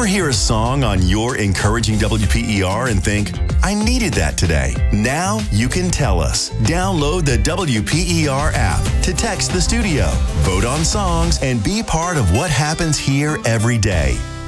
Ever hear a song on your encouraging WPER and think, I needed that today? Now you can tell us. Download the WPER app to text the studio, vote on songs, and be part of what happens here every day.